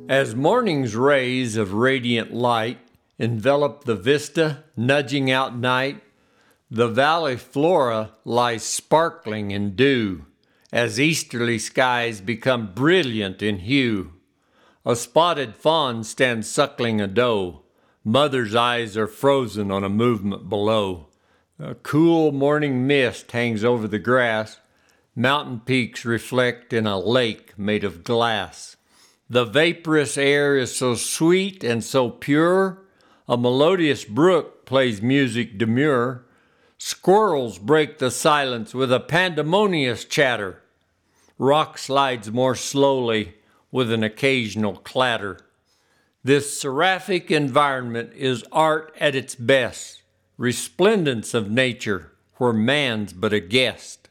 As morning's rays of radiant light envelop the vista, nudging out night, the valley flora lies sparkling in dew, as easterly skies become brilliant in hue. A spotted fawn stands suckling a doe. Mother's eyes are frozen on a movement below. A cool morning mist hangs over the grass. Mountain peaks reflect in a lake made of glass. The vaporous air is so sweet and so pure. A melodious brook plays music demure. Squirrels break the silence with a pandemonious chatter. Rock slides more slowly with an occasional clatter. This seraphic environment is art at its best, resplendence of nature where man's but a guest.